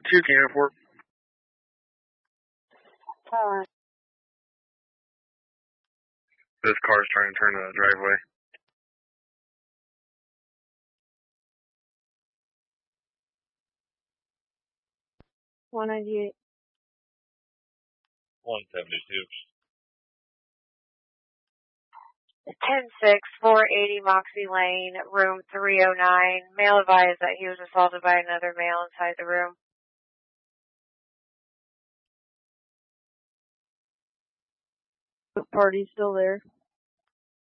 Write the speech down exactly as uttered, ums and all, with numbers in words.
two, can you report? Uh, This car's trying to turn to the driveway. one ninety-eight. one seventy-two. ten six, four eighty Moxie Lane, room three oh nine. Male advised that he was assaulted by another male inside the room. The party's still there.